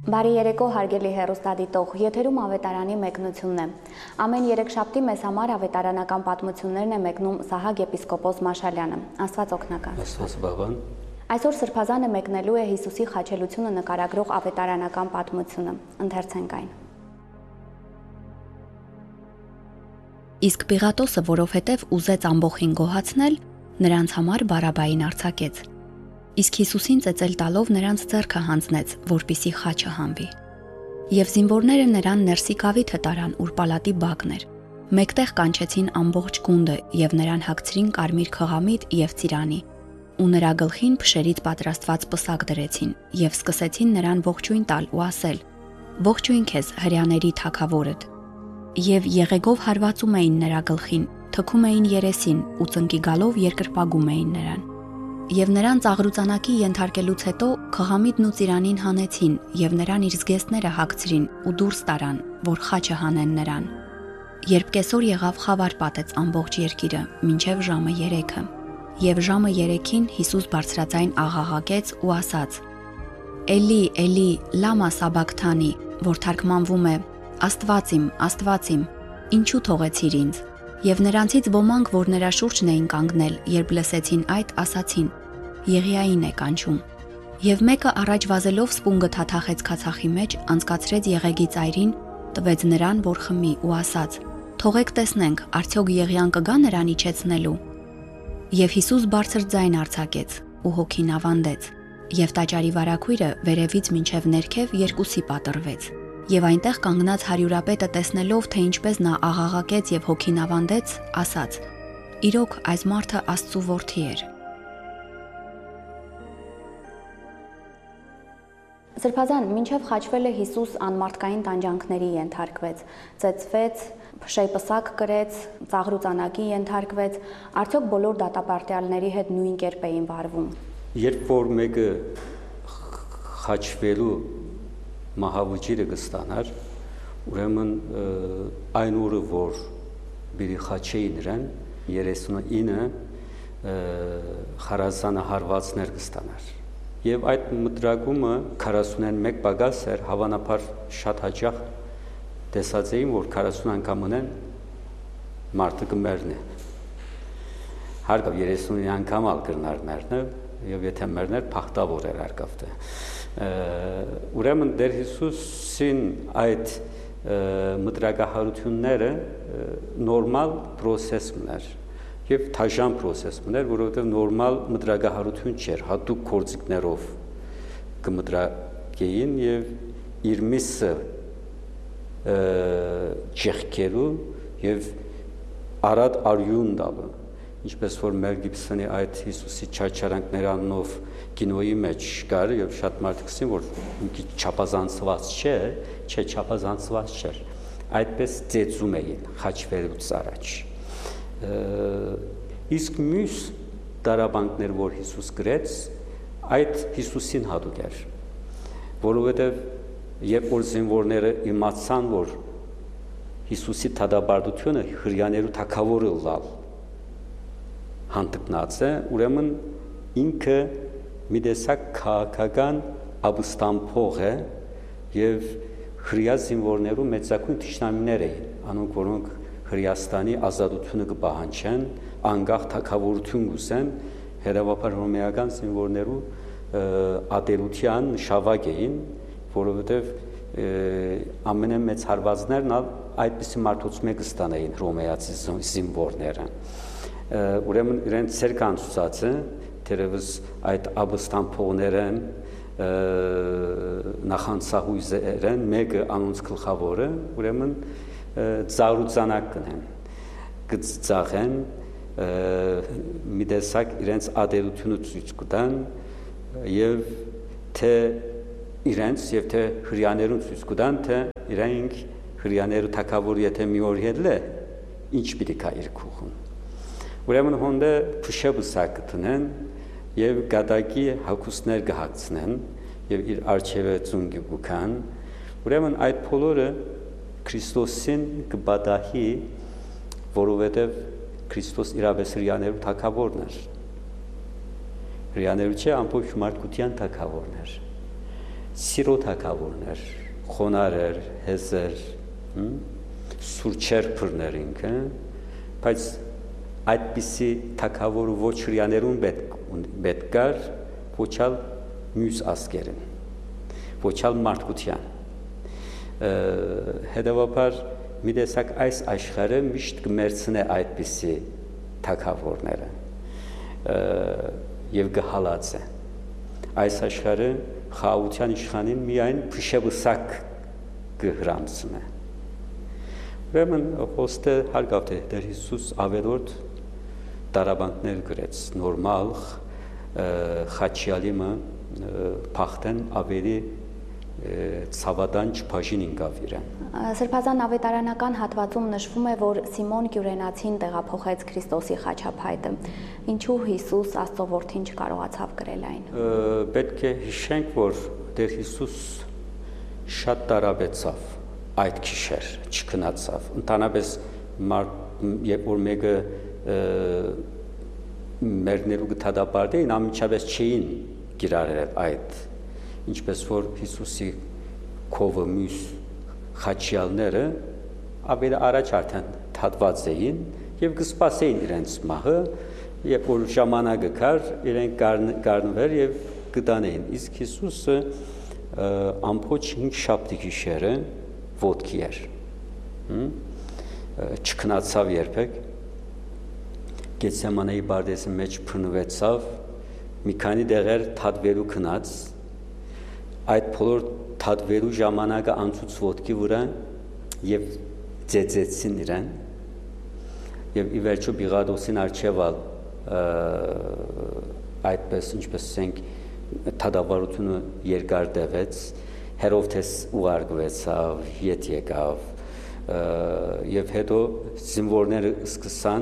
Բարի երեկո, հարգելի հեռուստադիտող, եթերում ավետարանի մեկնությունն է։ Ամեն երեքշաբթի մեզ համար ավետարանական պատմություններն է մեկնում Սահակ եպիսկոպոս Մաշալյանը։ Աստված օգնական։ Աստված բավան։ Այսօր Սրբազանը մեկնելու է Հիսուսի խաչելությունը նկարագրող ավետարանական պատմությունը։ Ընթերցենք այն։ Իսկ Պիղատոսը, որովհետև ուզեց ամբոխին գոհացնել, նրանց համար Բարաբային արձակեց։ Իսկ Հիսուսին ծեծել տալով նրանց ձեռքը հանձնեց, որպիսի խաչը հանվի։ Եվ զինվորները նրան ներսի կավիթը տարան, ուր պալատի բակն էր։ Մեկտեղ կանչեցին ամբողջ գունդը եւ նրան հագցրին կարմիր քղամիտ եւ ծիրանի, ու նրա գլխին փշերից պատրաստված պսակ դրեցին եւ սկսեցին նրան ողջույն տալ ու ասել. «Ողջույն քեզ, հրյաների թագավորդ»։ Եվ եղեգով հարվածում էին նրա գլխին, թքում էին երեսին ու ծնկի գալով երկրպագում էին նրան։ Եվ նրան ծաղրուծանակի ենթարկելուց հետո քղամիտն ու ծիրանին հանեցին եւ նրան իր զգեստները հագցրին ու դուրս տարան, որ խաչը հանեն նրան։ Երբ կեսօր եղավ, խավար պատեց ամբողջ երկիրը, մինչև ժամը 3-ը։ Եվ ժամը 3-ին Հիսուս բարձրաձայն աղաղակեց ու ասաց. «Էլի, Էլի, լամա սաբակթանի», որ թարգմանվում է. «Աստված իմ, ինչու թողեցիր ինձ»։ Եվ նրանցից ոմանք, որ նրա շուրջն էին կանգնել, երբ լսեցին այդ, ասացին. «Եղիային է կանչում»։ Եվ մեկը առաջ վազելով սպունգը թաթախեց քացախի մեջ, անցկացրեց եղեգի ծայրին, տվեց նրան, որ խմի ու ասաց. «Թողեք տեսնենք, արդյոք եղիան կգա նրան իջեցնելու»։ Եվ Հիսուս բարձր ձայն արձակեց ու հոգին ավանդեց, եւ տաճարի վարագույրը վերևից մինչև ներքև երկուսի պատռվեց։ Եվ այնտեղ կանգնած հարյուրապետը տեսնելով, թե ինչպես նա աղաղակեց եւ հոգին ավանդեց, ասաց. «Իրոք այս մարդը Աստծու որդի էր»։ Սրբազան, մինչև խաչվելը Հիսուս անմարդկային տանջանքների ենթարկվեց, ծեծվեց, փշեյ-պսակ կրեց, ծաղրուծանակի ենթարկվեց, արդյոք բոլոր դատապարտյալների հետ նույն կերպ էին վարվում։ Երբ որ մեկը խաչվելու մահավուճիրը կստանար, ուրեմն այն օրը, որ բերի խաչեի նրան, 39 խարազանը հարվածներ կստանար։ Եվ այդ մտրակումը 41 պագաս էր, հավանաբար շատ հաճախ տեսած էին, որ 40 անգամ ունեն մարդը կմեռնի։ Հարկավ 39 անգամ ալ կրնար մեռնը, եւ եթե մեռներ, փախտավոր էր արկավտը։ Ուրեմն Տեր Հիսուսին այդ մտրակահարությունները նորմալ պրոցեսն էր եւ թաժան պրոցեսն էր, որովհետեւ նորմալ մտրակահարություն չէր, հատուկ գործիքներով կմտրակեին եւ իր միսը ճեղքերու եւ արադ արյուն տալու, ինչպես որ Մել Գիբսոնի այդ Հիսուսի չարչարանքներանով կինոյի մեջ կար եւ շատ մարդիկ ասին, որ ինքը չափազանցված չէ, չափազանցված չէր։ Այդպես ծեծում էին խաչվելուց առաջ։ Իսկ մյուս դարաբանքներ, որ Հիսուս գրեց, այդ Հիսուսին հատուկ էր, որովհետեւ երբ որ զինվորները իմացան, որ Հիսուսի թադաբարդությունը հրյաներու թագավորը լալ հանդգնած է, ուրեմն ինքը մի տեսակ քաղաքական ապստամբող է եւ հրյա զինվորներու մեծակույն թշնամիներ էին, անոնք որոնք Հրեաստանի ազատությունը կպահանջեն, անկախ թագավորություն կուզեն, հերավապար հռոմեական զինվորներու ատելության նշավակ էին, որովհետեւ ամենամեծ հարվածներն այդպիսի մարդուց մեկը ստանային հռոմեացի զինվորները։ Ուրեմն իրենց ցերկանցուցած է, թերևս այդ ապստամբողները նախանցահույզեր են, մեկը անոնց գլխավորը, ուրեմն ծաղրուծանակ կնեն, կծաղեն, մի տեսակ իրենց ադելությունը ցույց կտան եւ թե իրենց եւ թե հրյաներուն ցույց կտան, թե իրենք հրյաները թակավոր եթե մի օր ելը, ինչ պիտի կա իր քուխում։ Ուրեմն հոնդը փշեբսակ կտնեն եւ գադակի հակուսներ կհացնեն եւ իր արչեւը ծունգի կուքան։ Ուրեմն այդ բոլորը Քրիստոսին կբադահի, որովհետեւ Քրիստոս իրավես հրյաներու թագավորն էր։ Հրյաներու չէ, ամբողջ մարդկության թագավորն էր։ սիրո թագավորներ, խոնարհեր, հեզեր, սուրճեր բռներ ինքը, բայց այդպիսի թագավոր ոչ հрьяաներուն պետք կար, ոչալ մյուս ազգերին, ոչալ մարդկության։ Հետևաբար մի տեսակ այս աշխարհը միշտ կմերցնե այդպիսի թագավորները եւ գհալած է։ Այս աշխարհը խաղաղության իշխանին միայն փշեվսակ կհրամցնե։ Ուրեմն ոստը հարգավ դեր Հիսուս ավելորդ տարաբանքներ գրեց նորմալ խաչյալիմը փախտեն ավելի ցավադանչ բաժին ինկավ իրեն։ Սրբազան ավետարանական հատվածում նշվում է, որ Սիմոն Կյուրենացին տեղափոխեց Քրիստոսի խաչափայտը։ Ինչու Հիսուս Աստծո որդին չկարողացավ գրել այն։ Պետք է հիշենք, որ դեր Հիսուս շատ տարաբեցավ այդ քիշեր, չքնացավ։ Ընդհանրապես երբ որ մեկը մերներու գտադապարտեին ամիջապես չէին գիրարել այդ, ինչպես որ Հիսուսի քովը մյուս խաչյալները ավելի առաջ արդեն թատված էին եւ կսպասեին իրենց մահը, երբ որ ժամանակը կար, իրենք կառնվեր եւ կտանեին։ Իսկ Հիսուսը ամբողջ 5 շաբթի գիշերը ոտքի էր։ Չքնացավ երբեք։ Գեցսեմանեի բարձի մեջ փնվեցավ, մի քանի դեղեր թատվելու քնած, այդ բոլոր թատվելու ժամանակը անցուց ոտքի վրա եւ ծեծեցին իրեն եւ ի վերջո Պիղադոսին արչեվալ այդպես ինչպես ասենք թադավարությունը երկար տևեց, Հերովդես ուղարկվեցավ, ետ եկավ եւ հետո զինվորները սկսան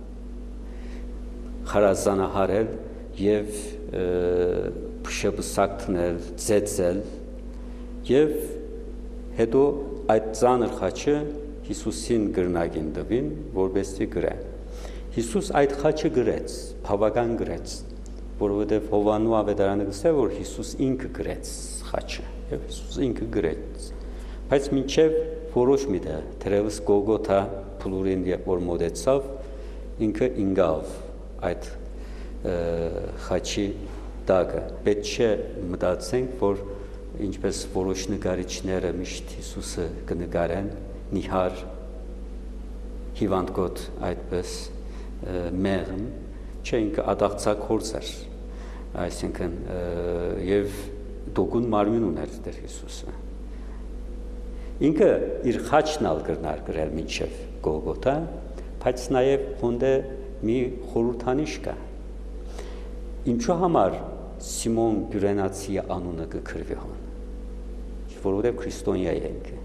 խարազանահարել եւ փշեպսակտնել, ծեծել եւ հետո այդ ծանր խաչը Հիսուսին գրնագին տվին, որպեսզի գրե։ Հիսուս այդ խաչը գրեց, բավական գրեց, որովհետեւ Հովանու ավետարանը գսե, որ Հիսուս ինքը գրեց խաչը, եւ Հիսուս ինքը գրեց։ Բայց մինչեւ որոշ միտեղ, թերևս Գողգոթա փլուրին երբ որ մոտեցավ, ինքը ինգավ այդ խաչի տակը։ Պետք չէ մտածենք, որ ինչպես որոշ նկարիչները միշտ Հիսուսը կնկարեն նիհար հիվանդկոտ այդպես մեղմ, չէ ինքը ադաղցակորձ էր, այսինքն եւ դոգուն մարմին ուներ դեր Հիսուսը։ Ինքը իր խաչն ալ կրնար գրել մինչև Գողգոթա, բայց նաեւ հոնդե մի խորհրդանիշ կա։ Ինչու համար Սիմոն Կյուրենացի անունը կգրվի հոն, որովհետև քրիստոնյա է ինքը։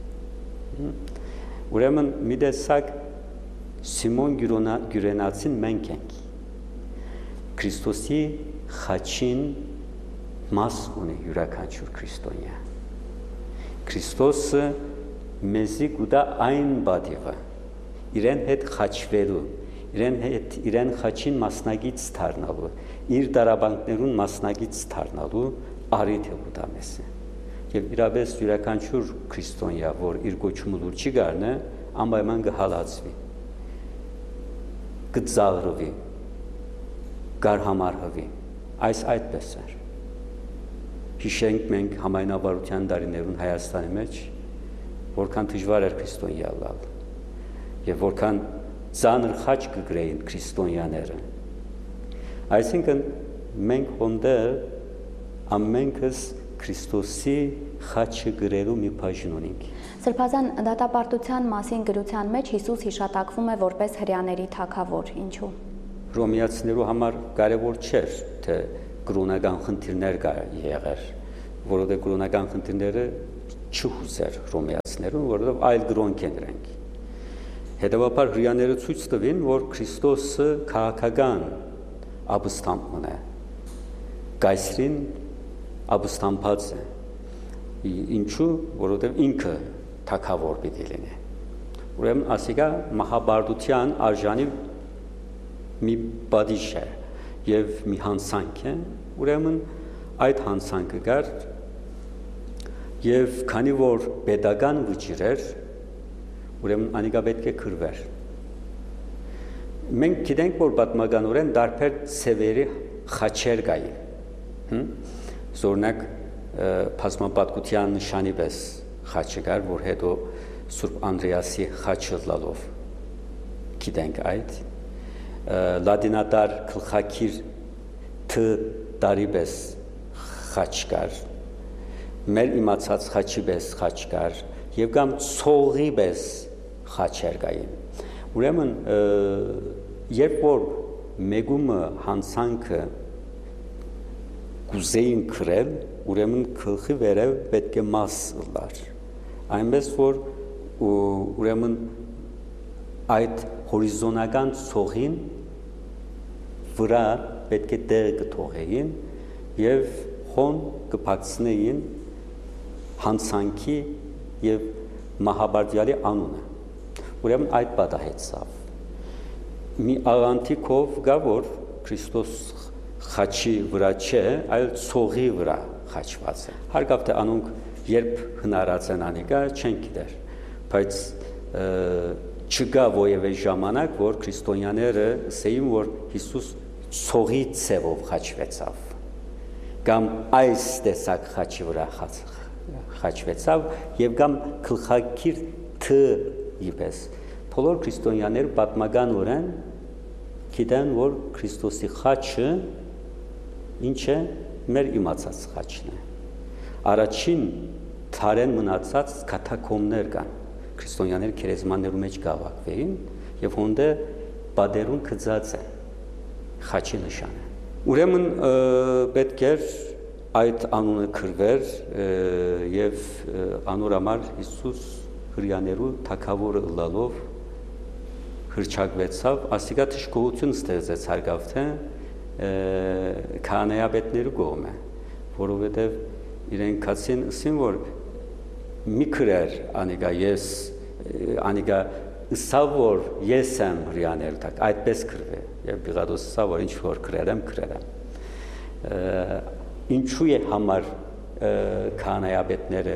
Ուրեմն մի տեսակ Սիմոն Կյուրենացին մենք ենք։ Քրիստոսի խաչին մաս ունի յուրաքանչյուր քրիստոնյա։ Քրիստոսը մեզի գուտա այն բադիվը, իրեն հետ խաչվելու, իրեն խաչին մասնագից դառնալու, իր դարաբանքներուն մասնագից դառնալու արիթ է գուտա մեզ։ Եվ իրապես յուրաքանչյուր քրիստոնյա, որ իր գոչումը լուր չի գարնե, անպայման կհալածվի, կծաղրվի, կարհամարհվի, այս այդպես էր։ Հիշենք մենք համայնավարության տարիներուն Հայաստանի մեջ, որքան դժվար էր քրիստոնյա լալ, եւ որքան ծանր խաչ կգրեին քրիստոնյաները։ Այսինքն մենք հոնդեր ամենքս Քրիստոսի խաչը գրելու մի բաժին ունենք։ Սրբազան դատապարտության մասին գրության մեջ Հիսուս հիշատակվում է որպես հրեաների թագավոր, ինչու։ Հռոմեացիներու համար կարևոր չէր, թե կրոնական խնդիրներ կա եղեր, որովհետև կրոնական խնդիրները չհուսեր հռոմեացիներուն, որովհետև այլ կրոնք են դրանք։ Հետևաբար հրեաները ցույց տվին, որ Քրիստոսը քաղաքական ապստամբն է, կայսրին ապստամբած է, ինչու, որովհետև ինքը թագավոր պիտի լինի։ Ուրեմն ասիկա մահաբարտության արժանի մի բադիժ է եւ մի հանցանք է, ուրեմն այդ հանցանքը գար Եվ քանի որ pedagogan վճիռ էր, ուրեմն անիկա պետք է քրվեր։ Մենք գիտենք, որ պատմականորեն դարբեր սևերի խաչեր կային։ Օրինակ բազմապատկության նշանի պես խաչը կար, որ հետո Սուրբ Անդրեասի խաչը լալով գիտենք այդ լատինատար գլխակիր Თ տարի պես խաչ կար, մեր իմացած խաչի պես խաչ կար, եւ կամ ցողի պես խաչեր կային։ Ուրեմն երբ որ մեգումը հանցանքը կուզեին քրել, ուրեմն գլխի վերև պետք է մաս լար։ Այնպես որ ուրեմն այդ հորիզոնական ցողին վրա պետք է դեր կթողեին եւ խոն կփակցնեին հանցանքի եւ մահաբարդյալի անունը։ Ուրեմն այդ պատահեցավ։ Մի աղանթիկով գա որ Քրիստոս խաչի վրա չէ, այլ ցողի վրա խաչված է։ Հարկավ թե անոնք երբ հնարած են անիկա չեն գիտեր, բայց չկա ովևէ ժամանակ, որ քրիստոնյաները ասեին, որ Հիսուս ցողի ցևով խաչվեցավ, կամ այս տեսակ խաչի վրա խաչվեցավ, եւ կամ գլխակիր Თ իպես։ Բոլոր քրիստոնյաները պատմականորեն գիտեն, որ Քրիստոսի խաչը ինչ է, մեր իմացած խաչն է։ Առաջին թարեն մնացած կաթակոմներ կան, քրիստոնյաները քերեզմաններու մեջ գավակվեին եւ հոնդե բادرուն գծած են խաչի նշանը։ Ուրեմն պետք էր այդ անունը քրվեր եւ անոր համար Հիսուս հрьяներու թագավորը լալով հրճակվեցավ, ասիկա թշկողություն ստեղծեց հարգավ թե քահանայապետներու կողմը, որովհետեւ իրենք կացին ասին, որ մի քրեր անիկա ես անիկա սավ որ ես եմ հрьяներ տակ այդպես քրվե եւ Պիղատոս սավ որ ինչ որ քրերեմ ինչու է համար քահանայապետները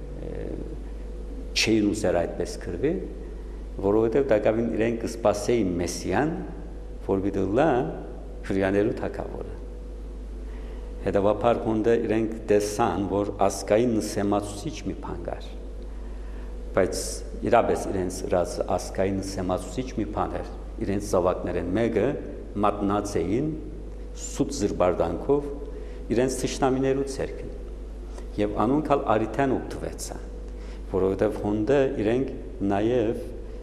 չէին ուզեր այդպես քրվի, որովհետեւ դակավին իրենք կսպասեին Մեսիան, որ դիտելա հрьяներու թագավորը։ Հետևաբար հոնդը իրենք տեսան, որ ասկային նսեմացուցիչ մի բան կար, բայց իրապես իրենց ասկային նսեմացուցիչ մի բան էր, իրենց զավակներեն մեկը մատնած էին սուտ զրբարդանքով իրենց թշնամիներու ցերքին, եւ անոնք արիթան օգտվեցան, որովհետեւ հոնդը իրենք նաեւ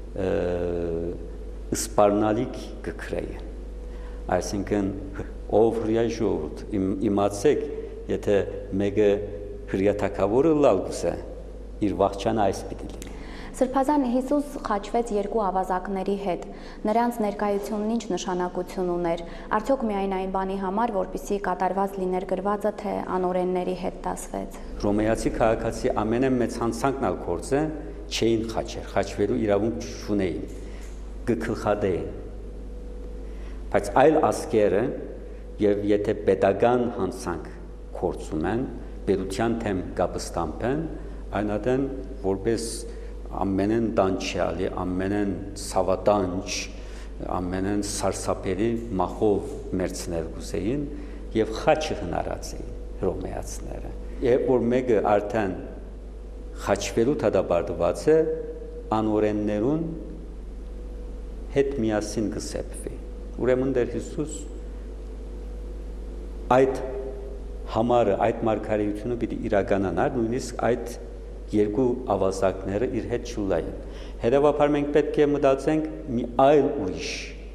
սպառնալիք կքրեին, այսինքն ով հրյա ժողովուրդ իմացեք, եթե մեկը հրյա թագավորը լալգուս է, իր վախճանը այս պիտի լինի։ Սրբազան Հիսուս խաչվեց երկու ավազակների հետ, նրանց ներկայությունն ինչ նշանակություն ուներ, արդյոք միայն այն բանի համար, որպեսզի կատարված լիներ գրվածը, թե անօրենների հետ դասվեց։ Ռոմեացի քաղաքացի ամենամեծ հանցանքն ալ գործը չէին խաչեր, խաչվելու իրավունք չունեին, կգլխադեին, բայց այլ ասկերը եւ եթե pedagogan հանցանք գործում են, պետության թեմ կապստամփեն, այնադեն որպես ամենեն տանչյալի, ամենեն սավատանչ, ամենեն սարսափելի մախով մերցնել գուսեին եւ խաչը հնարած էին ռոմեացիները։ Երբ որ մեկը արդեն խաչվելու դադարված է, անօրեններուն հետ միասին կսեպվի։ Ուրեմն դեր Հիսուս այդ համարը, այդ մարգարեությունը պիտի իրականանար, նույնիսկ այդ երկու ավազակները իր հետ չուլային։ Հետևաբար մենք պետք է մտածենք մի այլ ուրիշ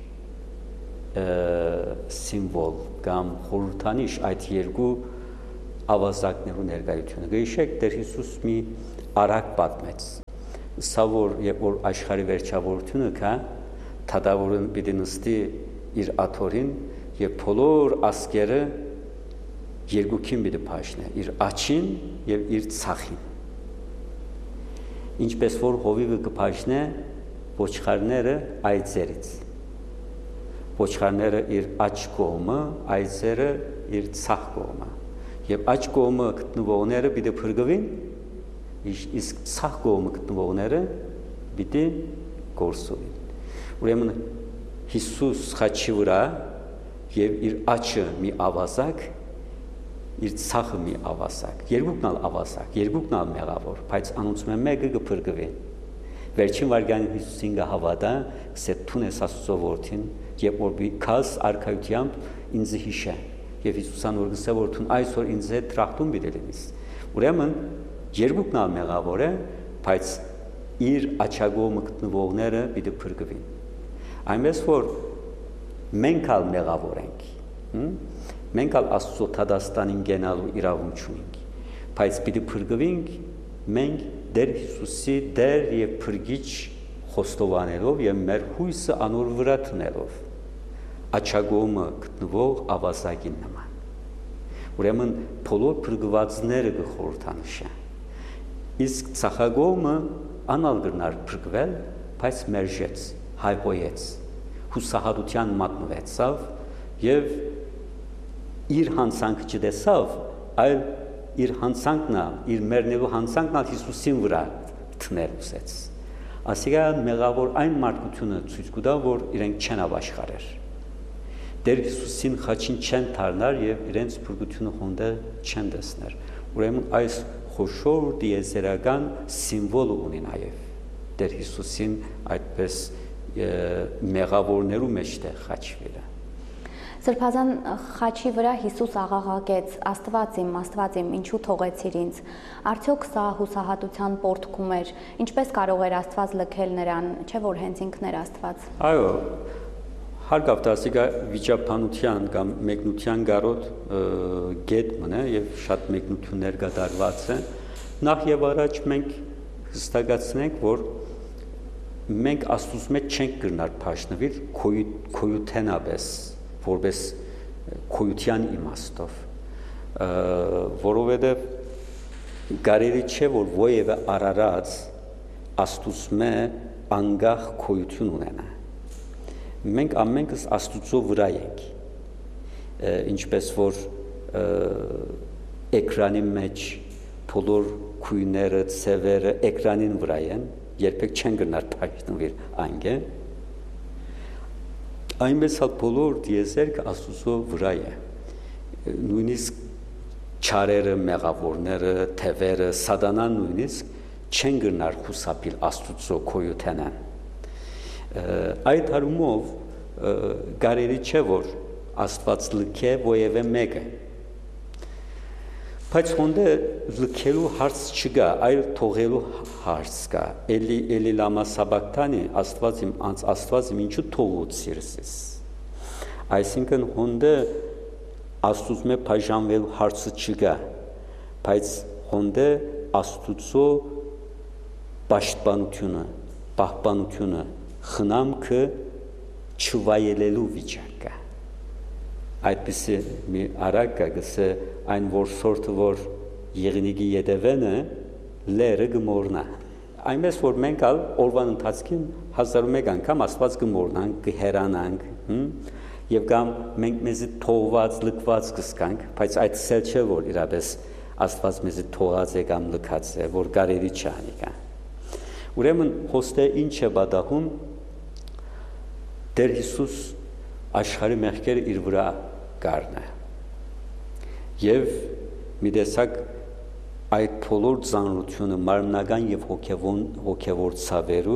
սիմվոլ կամ խորհրդանիշ այդ երկու ավազակներու ներկայությունը։ Գիշեք Տեր Հիսուս մի արագ պատմեց։ Սա որ աշխարհի վերջավորությունը կա, թագավորը պիտի նստի իր աթորին եւ բոլոր ասկերը երկուքին պիտի փաշնե, իր աչին եւ իր ցախին։ Ինչպես որ հովիվը կփաշնե ոչխարները այծերից։ Ոչխարները իր աչ կողմը, այծերը իր ցախ կողմը։ Եվ աչ կողմը գտնվողները պիտի փրկվին, իսկ ցախ կողմը գտնվողները պիտի գործողին։ Ուրեմն Հիսուս խաչի վրա եւ իր աչը մի ավազակ, իր ցախը մի ավազակ, երկուքն ալ ավազակ, երկուքն ալ մեղավոր, բայց անոնցում է մեկը կփրկվի։ Վերջին վարքյանին Հիսուսին կհավատա, ասե «Տուն ես Աստծո որդին, եւ որ քաս արքայությամբ ինձ հիշե»։ Եվ Հիսուսան որ գսե որ «Տուն այսօր ինձ հետ տրախտում պիտի լինես»։ Ուրեմն երկուքն ալ մեղավոր է, բայց իր աչագոմը գտնվողները պիտի փրկվին։ Այնպես որ մենք ալ մեղավոր ենք, մենք ալ Աստծո Թադաստանին գնալու իրավունք չունենք, բայց պիտի փրկվենք մենք Դեր Հիսուսի դեր եւ փրկիչ խոստովանելով եւ մեր հույսը անոր վրա տնելով աչագոմը գտնվող ավազակին նման։ Ուրեմն բոլոր փրկվածները կխորհրդանշեն։ Իսկ ցախագոմը անալ գրնար փրկվել, բայց մերժեց, հայհոյեց, հուսահատության մատնվեցավ եւ իր հանցանքը չտեսավ, այլ իր հանցանքն, իր մեռնելու հանցանքն Հիսուսին վրա թնել ուզեց։ Ասիկա մեղավոր այն մարդկությունը ցույց կտա, որ իրենք չեն ապաշխարեր։ Դեր Հիսուսին խաչին չեն դառնար եւ իրենց փրկությունը խոնդը չեն տեսներ։ Ուրեմն այս խոշոր դիեզերական սիմվոլը ունի նաեւ Դեր Հիսուսին այդպես մեղավորներու մեջտեղ խաչվելը։ Սրբազան խաչի վրա Հիսուս աղաղակեց. Աստված իմ, ինչու թողեցիր ինձ։ Արդյոք սա հուսահատության պորտքում էր։ Ինչպես կարող էր Աստված լքել նրան, չէ՞ որ հենց ինքն էր Աստված։ Այո, հարկավ դասիկա վիճաբանության կամ մեկնության գարոտ գետ մնա եւ շատ մեկնություններ կատարված են։ Նախ եւ առաջ մենք հստակացնենք, որ մենք Աստծուց մեջ չենք կրնար փաշնվել քոյութենաբես որպես քոյության իմաստով, որովհետև կարելի չէ որ ովևէ արարած Աստծո անգախ քոյություն ունենա։ Մենք ամենքս Աստծո վրա ենք, ինչպես որ էկրանի մեջ բոլոր քույները, ցևերը էկրանին վրա են, երբեք չեն գնար փայտնվել անգե։ Այնպես հալ բոլոր դիեզերքը Աստծո վրա է։ Նույնիսկ չարերը, մեղավորները, թևերը, սատանան նույնիսկ չեն գնար խուսափիլ Աստծո քոյութենը։ Այդ հարումով կարելի չէ որ Աստված լքե ովևէ մեկը։ Բայց հոնդե լքելու հարց չկա, այլ թողելու հարց կա։ Էլի լամա սաբակտանի Աստված իմ ինչու թողուցիրս։ Այսինքն հոնդե Աստծո մեջ բաժանվելու հարցը չկա, բայց հոնդե Աստծո պաշտպանությունը, պահպանությունը, խնամքը չվայելելու վիճակ կա։ Այդպիսի մի արագ կա գսե այն որ սորտը որ եղնիկի ետևենը լերը գմորնա։ Այնպես որ մենք ալ օրվան ընթացքին 1001 անգամ Աստված գմորնանք, կհերանանք, եւ կամ մենք մեզի թողված, լքված կսկանք, բայց այդ սել չէ որ իրապես Աստված մեզի թողած է կամ լքած է, որ կարելի չի անիկա։ Ուրեմն հոստե ինչ է բադահում Դեր Հիսուս աշխարհի մեղքերը իր վրա կառնա։ Եվ մի տեսակ այդ բոլոր ծանրությունը մարմնական եւ հոգեվոր ցավերու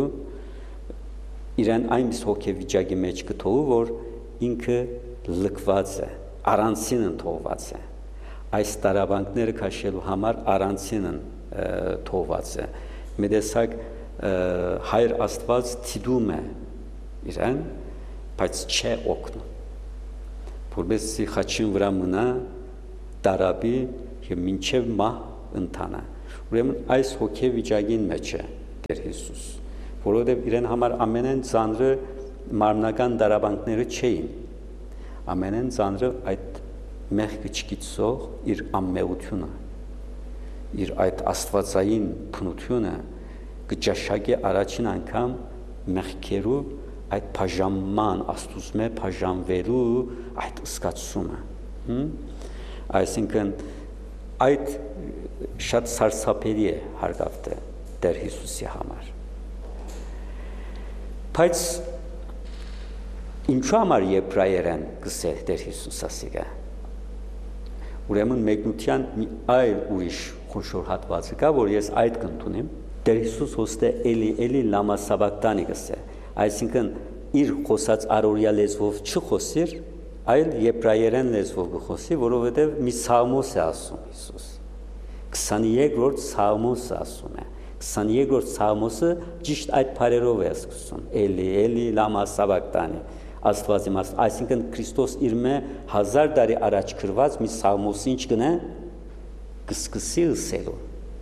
իրեն այնպես հոգեվիճակի մեջ կթողու, որ ինքը լքված է, առանցին ընթողված է։ Այս տարաբանքները քաշելու համար առանցին թողված է։ Մի տեսակ Հայր Աստված թիդում է իրեն, բայց չէ օգնում։ Որպեսզի խաչին վրա մնա տարաբի եւ մինչեւ մահ ընթանա։ Ուրեմն այս հոգեվիճակին մեջ է Տեր Հիսուս, որովհետեւ իրեն համար ամենեն ծանրը մարմնական դարաբանքները չէին։ Ամենեն ծանրը այդ մեղքը չկիցող իր ամմեղությունը, իր այդ աստվածային փնությունը կճաշակի առաջին անգամ մեղքերու այդ բաժանման Աստծո բաժանվելու այդ սկացումը։ Այսինքն այդ շատ սարսափելի է հարգավտը Տեր Հիսուսի համար։ Բայց ինչու համար եբրայերեն գսե Տեր Հիսուսը ասիկա։ Ուրեմն մեկնության մի այլ ուրիշ խոշոր հատվածը կա, որ ես այդ կընդունեմ։ Տեր Հիսուս հոստե էլի լամա սաբակտանի գսե։ Այսինքն իր խոսած առօրյա լեզվով չխոսիր, այլ եբրայերեն լեզվով գխոսի, որովհետև մի սաղմոս է ասում Հիսուս։ 23-րդ սաղմոսը ասում է։ 23-րդ սաղմոսը ճիշտ այդ բառերով է ասում։ Էլի լամա սաբակտանի Աստված իմաստ, այսինքն Քրիստոս իր մե 1000 տարի առաջ գրված մի սաղմոսի ինչ կնե կսկսի ըսելու։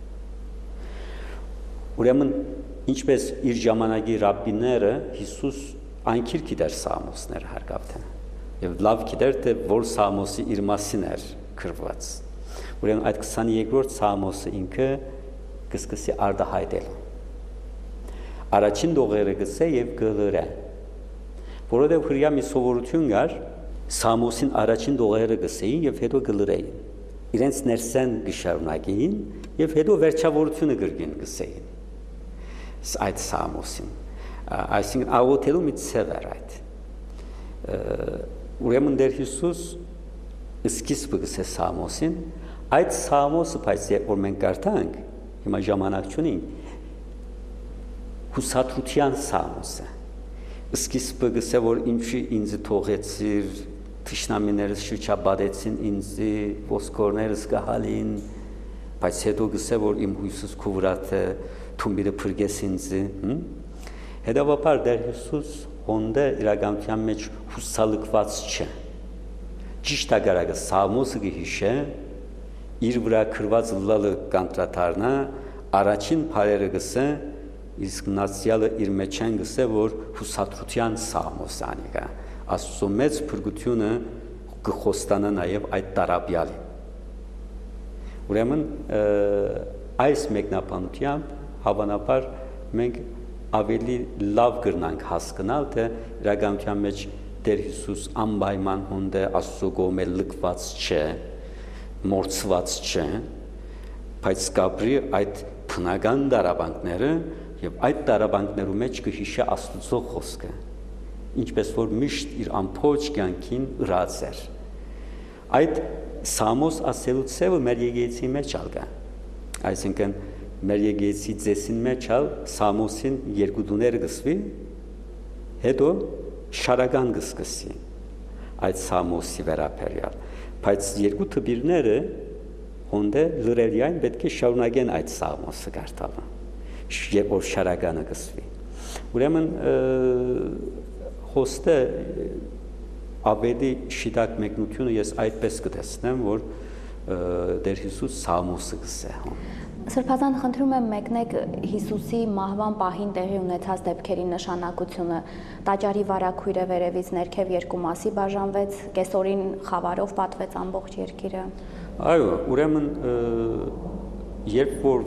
Ուրեմն ինչպես իր ժամանակի ռաբբիները Հիսուս այնքիր գիտեր սաղմոսները հարգավտեն եւ լավ գիտեր թե որ սաղմոսի իր մասին էր գրված։ Ուրեմն այդ 23-րդ սաղմոսը ինքը կսկսի արտահայտել։ Առաջին դողերը գսե եւ գլրե։ Որովհետև հրյա մի սովորություն կար, սաղմոսին առաջին դողերը գսեին եւ հետո գլրեին։ Իրենց ներսեն գշարունակեին եւ հետո վերջավորությունը գրգին գսեին։ Այդ սաղմոսին։ Այսինքն աղոթելու մի ցև էր այդ։ Ուրեմն Տեր Հիսուս սկիզբը գսե սաղմոսին, այդ սաղմոսը բայց որ մենք կարդանք, հիմա ժամանակ չունենք, հուսադրության սաղմոսը։ Սկիզբը գսե որ ինչի ինձ թողեցիր, թշնամիներս շրջապատեցին ինձ, ոսկորներս կհալին, բայց հետո գսե որ իմ հույսս քո վրա է, թումբիրը փրկես ինձ։ Հետևաբար Տեր Հիսուս հոնդե իրականության մեջ հուսալքված չէ։ Ճիշտ ագարակը սաղմոսը գհիշե, իր վրա գրված լալը կանտրատարնա, առաջին բառերը գսե իսկ նացիալը իր մեջ են գսե, որ հուսադրության սաղմոս անիկա, Աստծո մեծ փրկությունը կխոստանա նաև այդ տարաբյալի։ Ուրեմն այս մեկնաբանությամբ հավանաբար մենք ավելի լավ կրնանք հասկանալ, թե իրականության մեջ Տեր Հիսուս անպայման հոնդե Աստծո կողմէ լքված չէ, մորցված չէ, բայց կապրի այդ բնական դարաբանքները եւ այդ տարաբանքներու մեջ կհիշե Աստծո խոսքը, ինչպես որ միշտ իր ամբողջ կյանքին ըրած էր։ Այդ սաղմոս ասելու ցևը մեր եկեղեցի մեջ ալկա։ Այսինքն մեր եկեղեցի ձեսին մեջ ալ սաղմոսին երկու դուներ գսվի, հետո շարական գսկսի այդ սաղմոսի վերաբերյալ, բայց երկու թբիրները հոնդե լրելիային պետք է շարունակեն այդ սաղմոսը կարդալը։ Եվ որ շարականը գսվի։ Ուրեմն հոստե ավելի շիտակ մեկնությունը ես այդպես կտեսնեմ, որ Տեր Հիսուս սաղմոսը գսե։ Սրբազան խնդրում եմ մեկնեք Հիսուսի մահվան պահին տեղի ունեցած դեպքերի նշանակությունը։ Տաճարի վարագույրը վերևից ներքև երկու մասի բաժանվեց, կեսօրին խավարով պատվեց ամբողջ երկիրը։ Այո, ուրեմն երբ որ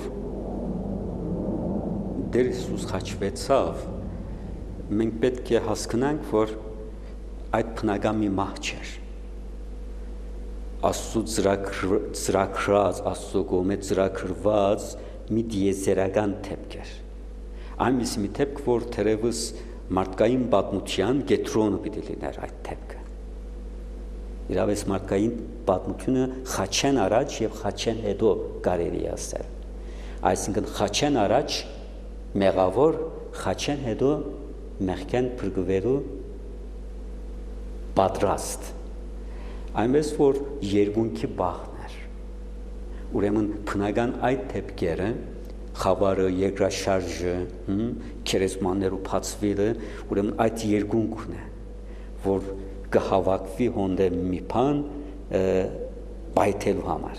Տեր Հիսուս խաչվեցավ, մենք պետք է հասկանանք, որ այդ բնական մի մահ չէր։ Աստծո ծրագրած, Աստծո կողմէ ծրագրված մի դիեզերական դեպք էր։ Այնպես մի դեպք, որ թերևս մարդկային պատմության կենտրոնը պիտի լիներ այդ դեպքը։ Իրավես մարդկային պատմությունը խաչեն առաջ եւ խաչեն հետո կարելի է ասել։ Այսինքն խաչեն առաջ մեղավոր, խաչեն հետո մեղքեն փրկվելու պատրաստ։ Այնպես որ երկունքի բախն էր։ Ուրեմն բնական այդ դեպքերը, խավարը, երկրաշարժը, քերեզմաններու բացվելը, ուրեմն այդ երկունքն է, որ կհավաքվի հոնդե մի բան պայթելու համար։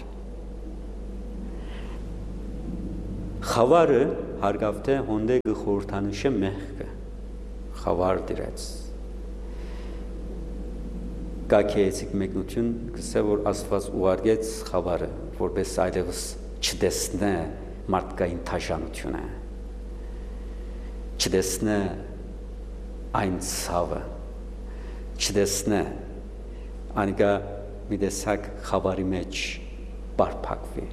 Խավարը հարգավտե հոնդե գխորհրդանշե մեղքը, խավար դրեց։ Կակեեցիկ մեկնություն գսե, որ Աստված ուղարկեց խավարը, որպես այլևս չտեսնե մարդկային թաշանությունը, չտեսնե այն ցավը, չտեսնե անիկա մի տեսակ խավարի մեջ բարփակվի։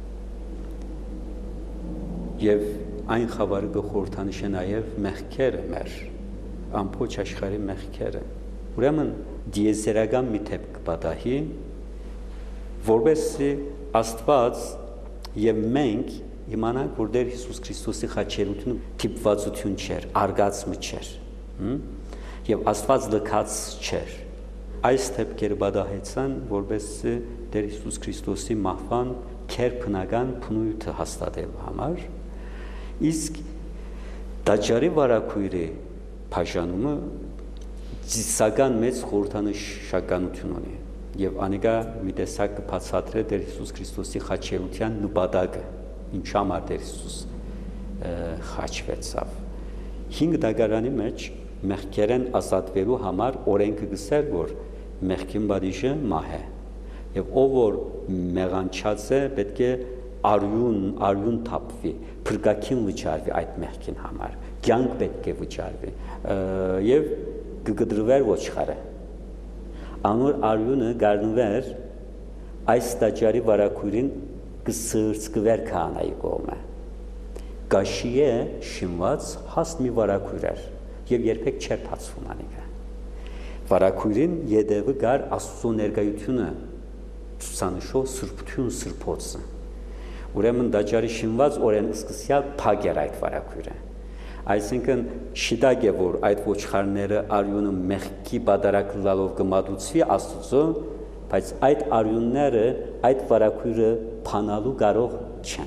Եվ այն խավարը գխորհրդանիշ է նաև մեղքերը մեր, ամբողջ աշխարհի մեղքերը։ Ուրեմն դիեզերական մի թեփ կպատահի, որովհետեւ Աստված եւ մենք իմանանք, որ Տեր Հիսուս Քրիստոսի խաչելությունը թիպվածություն չէր, արգացում չէր, եւ Աստված լքած չէր։ Այս թեփքերը բադահեցան, որովհետեւ Տեր Հիսուս Քրիստոսի մահվան քերբնական փնույթը հաստատելու համար, իսկ Տաճարի վարակույրի բաժանումը ծիսական մեծ խորհրդանշականություն ունի եւ անիկա մի տեսակ կբացատրե Տեր Հիսուս Քրիստոսի խաչելության նպատակը, ինչ համար Տեր Հիսուս խաչվեցավ։ 5 դագարանի մեջ մեղքերեն ազատվելու համար օրենքը գսեր, որ մեղքին բադիժը մահ է եւ ով որ մեղանչած է պետք է արյուն թափվի, փրկակին վճարվի այդ մեղքին համար, կյանք պետք է վճարվի եւ կգդրվեր ոչխարը։ Անոր արյունը գարնվեր այս տաճարի վարակույրին կսրծկվեր քահանայի կողմը։ Գաշի է շինված հաստ մի վարակույր էր եւ երբեք չէր բացվում անիկա։ Վարակույրին յետևը գար Աստծո ներկայությունը ցուցանշող սրբություն սրբոցը։ Ուրեմն տաճարի շինված օրեն սկսյալ փակ էր այդ վարակույրը։ Այսինքն շիտակ է, որ այդ ոչխարները արյունը մեղքի բادرակ լալով կմատուցվի Աստծո, բայց այդ արյունները այդ վարակույրը փանալու կարող չեն։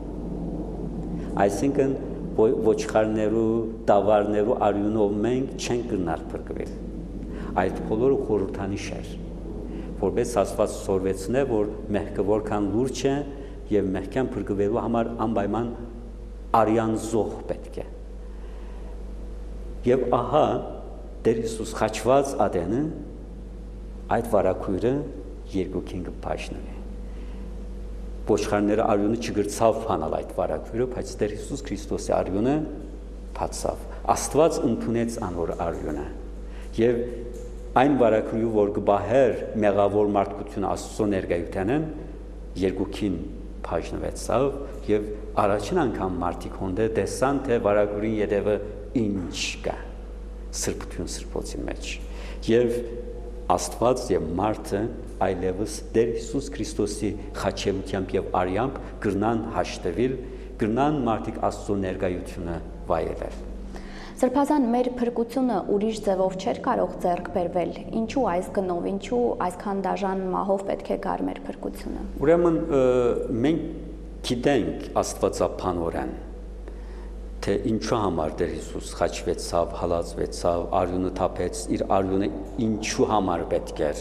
Այսինքն ոչխարներու, տավարներու արյունով մենք չենք գնալ փրկվել։ Այդ բոլորը խորհրդանիշ էր, որպես Աստված սորվեցնե, որ մեղքը որքան լուրջ է եւ մեղքան փրկվելու համար անպայման արյան զոհ պետք է։ Եվ ահա Տեր Հիսուս խաչված ադենը այդ վարակույրը երկուքին կփաշնվի։ Ոչխարները արյունը չգրցավ փանալ այդ վարակույրը, բայց Տեր Հիսուս Քրիստոսի արյունը փացավ։ Աստված ընդունեց անոր արյունը։ Եվ այն վարակույրը, որ կբահեր մեղավոր մարդկությունը Աստծո ներկայությանն, երկուքին փաշնվեցավ եւ առաջին անգամ մարդիկ հոնդե տեսան, թե վարակույրի յետևը ինչ կա սրբություն սրբոցի մեջ եւ Աստված եւ մարդը այլևս Տեր Հիսուս Քրիստոսի խաչելությամբ եւ արյամբ գրնան հաշտվել, գրնան մարդիկ Աստծո ներկայությունը վայելել։ Սրբազան մեր փրկությունը ուրիշ ձևով չէր կարող ձեռք բերվել։ Ինչու այս գնով, ինչու այսքան դաժան մահով պետք է գար մեր փրկությունը։ Ուրեմն մենք գիտենք Աստվածաբանորեն, թե ինչու համար Տեր Հիսուս խաչվեցավ, հալածվեցավ, արյունը թափեց, իր արյունը ինչու համար պետք էր։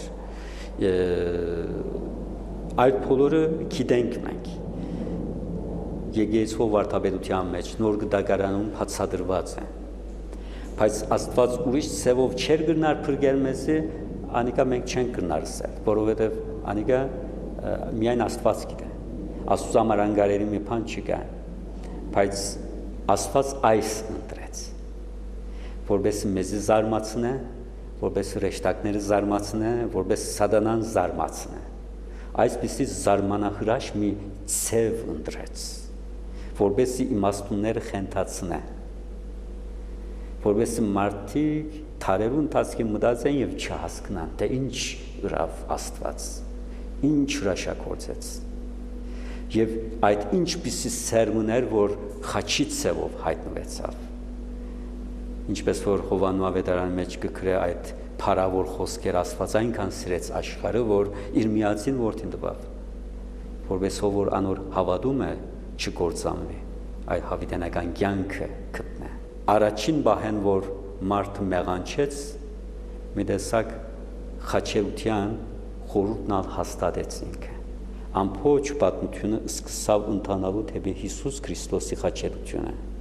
Այդ բոլորը գիտենք մենք։ Եկեղեցու վարդապետության մեջ նոր դագարանում հացադրված է։ Բայց Աստված ուրիշ ձևով չէր գնար փրկել մեզի, անիկա մենք չենք գնար ասել, որովհետև անիկա միայն Աստված գիտե։ Աստծո համար անգարելի մի բան չկա, բայց Աստված այս ընտրեց, որպես մեզի զարմացնե, որպես հրեշտակները զարմացնե, որպես սատանան զարմացնե։ Այսպիսի զարմանահրաշ մի ցև ընտրեց, որպեսզի իմաստունները խենթացնե, որպեսզի մարդիկ թարերու ընթացքի մտածեն եւ չհասկանան, թե ինչ ուրավ Աստված, ինչ հրաշագործեց։ Եվ այդ ինչպիսի սերմներ, որ խաչի ցևով հայտնվեցավ։ Ինչպես որ Հովանու ավետարանի մեջ կգրե այդ փարավոր խոսքեր Աստված այնքան սիրեց աշխարհը, որ իր միածին որդին տվավ, որպես որ անոր հավատում է չկործանվի, այլ հավիտենական կյանքը գտնե։ Առաջին բահեն, որ մարդը մեղանչեց, մի տեսակ խաչելության խորհուրդն հաստատեց ինքը։ Ամբողջ պատմությունը սկսավ ընթանալու թեպի Հիսուս Քրիստոսի խաչելությունը։